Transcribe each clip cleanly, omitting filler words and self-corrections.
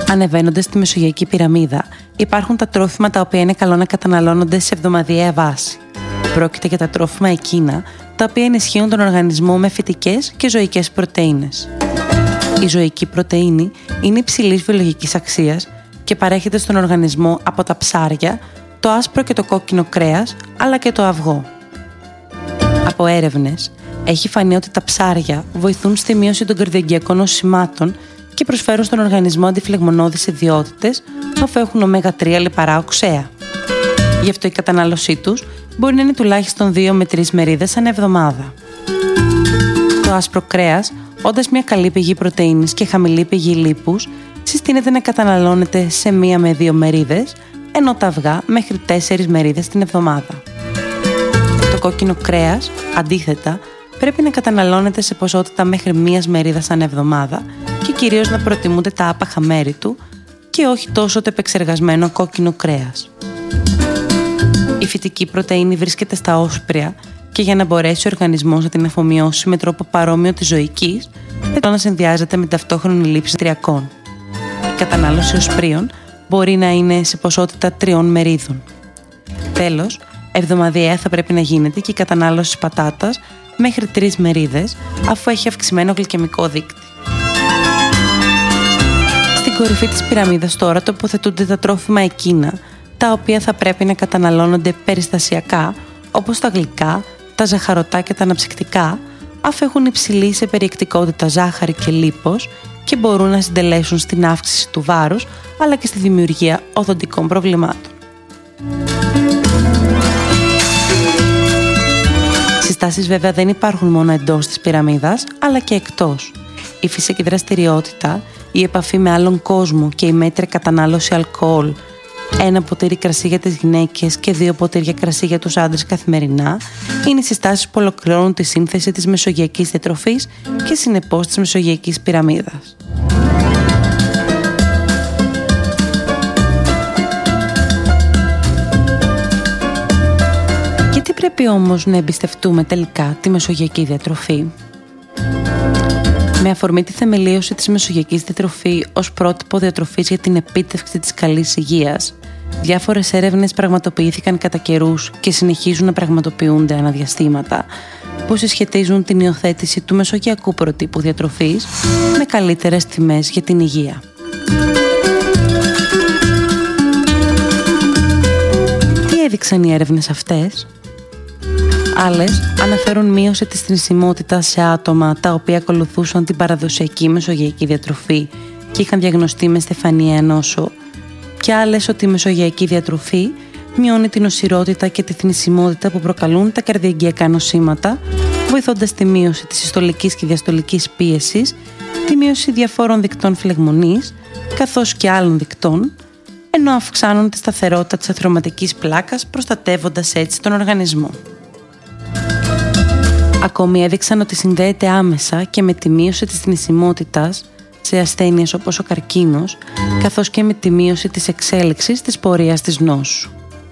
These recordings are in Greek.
Ανεβαίνοντας στη μεσογειακή πυραμίδα, υπάρχουν τα τρόφιμα τα οποία είναι καλό να καταναλώνονται σε εβδομαδιαία βάση. Πρόκειται για τα τρόφιμα εκείνα τα οποία ενισχύουν τον οργανισμό με φυτικές και ζωικές πρωτεΐνες. Η ζωική πρωτεΐνη είναι υψηλής βιολογικής αξίας και παρέχεται στον οργανισμό από τα ψάρια, το άσπρο και το κόκκινο κρέας, αλλά και το αυγό. Από έρευνες, έχει φανεί ότι τα ψάρια βοηθούν στη μείωση των καρδιαγγειακών νοσημάτων και προσφέρουν στον οργανισμό αντιφλεγμονώδεις ιδιότητες, αφού έχουν ω3 λιπαρά οξέα. Γι' αυτό η κατανάλωσή τους μπορεί να είναι τουλάχιστον 2 με 3 μερίδες ανά εβδομάδα. Το άσπρο κρέας, όντας μια καλή πηγή πρωτεΐνης και χαμηλή πηγή λίπους, συστήνεται να καταναλώνεται σε 1 με 2 μερίδες, ενώ τα αυγά μέχρι 4 μερίδες την εβδομάδα. Το κόκκινο κρέας, αντίθετα, πρέπει να καταναλώνεται σε ποσότητα μέχρι 1 μερίδα ανά εβδομάδα και κυρίως να προτιμούνται τα άπαχα μέρη του και όχι τόσο το επεξεργασμένο κόκκινο κρέας. Η φυτική πρωτεΐνη βρίσκεται στα όσπρια και για να μπορέσει ο οργανισμός να την αφομοιώσει με τρόπο παρόμοιο της ζωικής, πρέπει να συνδυάζεται με ταυτόχρονη λήψη τριακών. Η κατανάλωση οσπρίων μπορεί να είναι σε ποσότητα 3 μερίδων. Τέλος, εβδομαδιαία θα πρέπει να γίνεται και η κατανάλωση πατάτας μέχρι 3 μερίδες, αφού έχει αυξημένο γλυκαιμικό δείκτη. Στην κορυφή της πυραμίδας τώρα τοποθετούνται τα τρόφιμα εκείνα, τα οποία θα πρέπει να καταναλώνονται περιστασιακά, όπως τα γλυκά, τα ζαχαρωτά και τα αναψυκτικά, αφού έχουν υψηλή σε περιεκτικότητα ζάχαρη και λίπος και μπορούν να συντελέσουν στην αύξηση του βάρους, αλλά και στη δημιουργία οδοντικών προβλημάτων. Συστάσεις βέβαια δεν υπάρχουν μόνο εντός της πυραμίδας, αλλά και εκτός. Η φυσική δραστηριότητα, η επαφή με άλλον κόσμο και η μέτρια κατανάλωση αλκοόλ, 1 ποτήρι κρασί για τις γυναίκες και 2 ποτήρια κρασί για τους άντρες καθημερινά, είναι οι συστάσεις που ολοκληρώνουν τη σύνθεση της μεσογειακής διατροφής και συνεπώς της μεσογειακής πυραμίδας. Γιατί πρέπει όμως να εμπιστευτούμε τελικά τη μεσογειακή διατροφή? Με αφορμή τη θεμελίωση της μεσογειακής διατροφής ως πρότυπο διατροφής για την επίτευξη της καλής υγείας, διάφορες έρευνες πραγματοποιήθηκαν κατά καιρούς και συνεχίζουν να πραγματοποιούνται αναδιαστήματα, που συσχετίζουν την υιοθέτηση του μεσογειακού προτύπου διατροφής με καλύτερες τιμές για την υγεία. Τι έδειξαν οι έρευνες αυτές? Άλλες αναφέρουν μείωση της θνησιμότητας σε άτομα τα οποία ακολουθούσαν την παραδοσιακή μεσογειακή διατροφή και είχαν διαγνωστεί με στεφανιαία νόσο, και άλλες ότι η μεσογειακή διατροφή μειώνει την οσιρότητα και τη θνησιμότητα που προκαλούν τα καρδιαγγειακά νοσήματα, βοηθώντας τη μείωση της συστολικής και διαστολικής πίεσης, τη μείωση διαφόρων δικτών φλεγμονής, καθώς και άλλων δικτών, ενώ αυξάνουν τη σταθερότητα της αθρωματικής πλάκας, προστατεύοντας έτσι τον οργανισμό. Ακόμη έδειξαν ότι συνδέεται άμεσα και με τη μείωση της θνησιμότητας σε ασθένειες όπως ο καρκίνος, καθώς και με τη μείωση της εξέλιξης της πορείας της νόσου.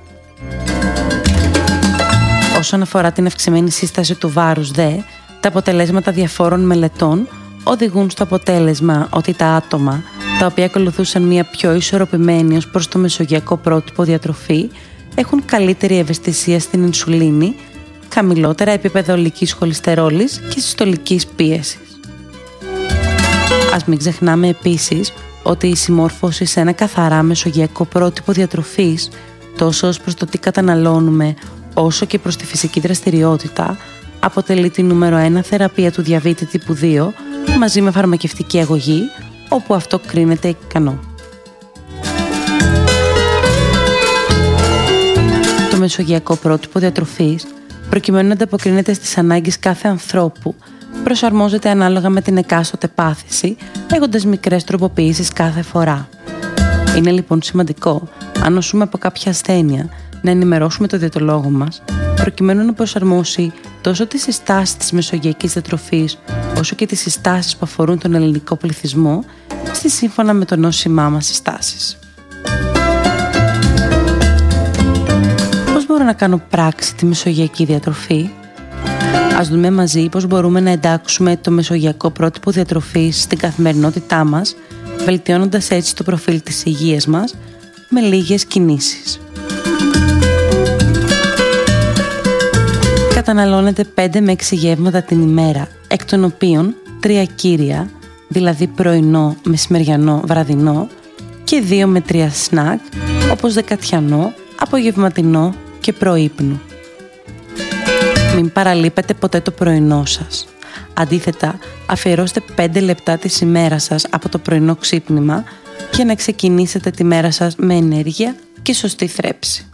Όσον αφορά την αυξημένη σύσταση του βάρους τα αποτελέσματα διαφόρων μελετών οδηγούν στο αποτέλεσμα ότι τα άτομα τα οποία ακολουθούσαν μια πιο ισορροπημένη ως προς το μεσογειακό πρότυπο διατροφή έχουν καλύτερη ευαισθησία στην ινσουλίνη, χαμηλότερα επίπεδα ολικής χολυστερόλης και συστολικής πίεσης. Ας μην ξεχνάμε επίσης ότι η συμμόρφωση σε ένα καθαρά μεσογειακό πρότυπο διατροφής, τόσο ως προς το τι καταναλώνουμε, όσο και προς τη φυσική δραστηριότητα, αποτελεί τη νούμερο 1 θεραπεία του διαβήτη τύπου 2, μαζί με φαρμακευτική αγωγή, όπου αυτό κρίνεται ικανό. Το μεσογειακό πρότυπο διατροφής, προκειμένου να ανταποκρίνεται στις ανάγκες κάθε ανθρώπου, προσαρμόζεται ανάλογα με την εκάστοτε πάθηση, έχοντας μικρές τροποποιήσεις κάθε φορά. Είναι λοιπόν σημαντικό, αν νοσούμε από κάποια ασθένεια, να ενημερώσουμε τον διαιτολόγο μας, προκειμένου να προσαρμόσει τόσο τις συστάσεις της μεσογειακής διατροφής, όσο και τις συστάσεις που αφορούν τον ελληνικό πληθυσμό, στη σύμφωνα με το νόσημά μας συστάσεις. Πώς μπορώ να κάνω πράξη τη μεσογειακή διατροφή? Ας δούμε μαζί πώς μπορούμε να εντάξουμε το μεσογειακό πρότυπο διατροφής στην καθημερινότητά μας βελτιώνοντας έτσι το προφίλ της υγείας μας με λίγες κινήσεις. Καταναλώνετε 5 με 6 γεύματα την ημέρα, εκ των οποίων 3 κύρια, δηλαδή πρωινό, μεσημεριανό, βραδινό, και 2 με 3 σνακ, όπως δεκατιανό, απογευματινό και προείπνου. Μην παραλείπετε ποτέ το πρωινό σας. Αντίθετα, αφιερώστε 5 λεπτά της ημέρας σας από το πρωινό ξύπνημα για να ξεκινήσετε τη μέρα σας με ενέργεια και σωστή θρέψη.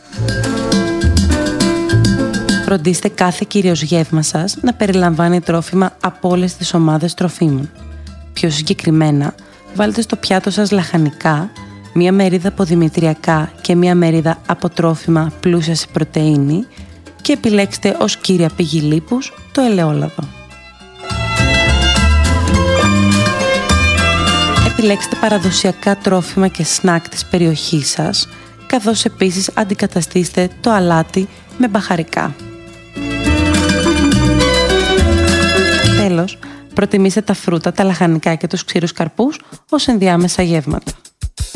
Φροντίστε κάθε κυρίως γεύμα σας να περιλαμβάνει τρόφιμα από όλες τις ομάδες τροφίμων. Πιο συγκεκριμένα, βάλτε στο πιάτο σας λαχανικά, μία μερίδα από δημητριακά και μία μερίδα από τρόφιμα πλούσια σε πρωτεΐνη και επιλέξτε ως κύρια πηγή λίπους το ελαιόλαδο. Επιλέξτε παραδοσιακά τρόφιμα και σνακ της περιοχής σας, καθώς επίσης αντικαταστήστε το αλάτι με μπαχαρικά. Τέλος, προτιμήστε τα φρούτα, τα λαχανικά και τους ξηρούς καρπούς ως ενδιάμεσα γεύματα.